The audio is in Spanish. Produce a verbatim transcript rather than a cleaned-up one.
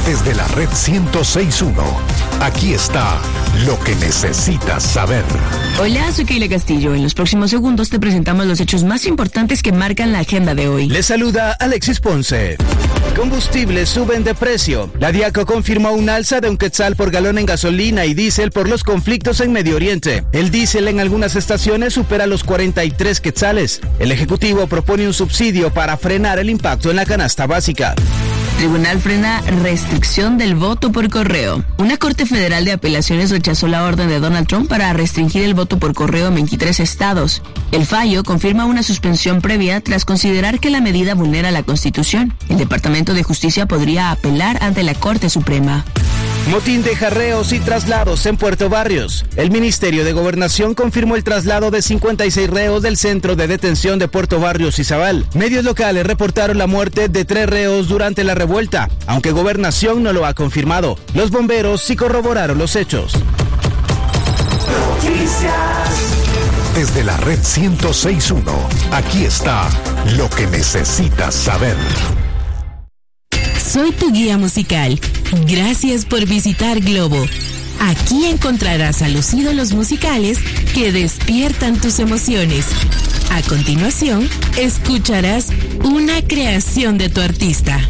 Desde la red ciento seis punto uno, aquí está lo que necesitas saber. Hola, soy Keila Castillo. En los próximos segundos te presentamos los hechos más importantes que marcan la agenda de hoy. Les saluda Alexis Ponce. Combustibles suben de precio. La Diaco confirmó un alza de un quetzal por galón en gasolina y diésel por los conflictos en Medio Oriente. El diésel en algunas estaciones supera los cuarenta y tres quetzales. El Ejecutivo propone un subsidio para frenar el impacto en la canasta básica. Tribunal frena restricción del voto por correo. Una Corte Federal de Apelaciones rechazó la orden de Donald Trump para restringir el voto por correo en veintitrés estados. El fallo confirma una suspensión previa tras considerar que la medida vulnera la Constitución. El Departamento de Justicia podría apelar ante la Corte Suprema. Motín de jarreos y traslados en Puerto Barrios. El Ministerio de Gobernación confirmó el traslado de cincuenta y seis reos del Centro de Detención de Puerto Barrios y Izabal. Medios locales reportaron la muerte de tres reos durante la revuelta, aunque Gobernación no lo ha confirmado. Los bomberos sí corroboraron los hechos. Desde la red ciento seis punto uno, aquí está lo que necesitas saber. Soy tu guía musical. Gracias por visitar Globo. Aquí encontrarás a los ídolos musicales que despiertan tus emociones. A continuación, escucharás una creación de tu artista.